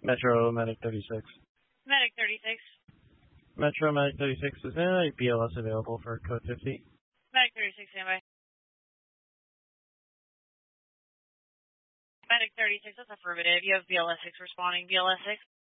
Metro Medic 36. Medic 36. Metro Medic 36, is there a BLS available for code 50? Medic 36, standby. Medic 36, that's affirmative. You have BLS 6 responding. BLS 6.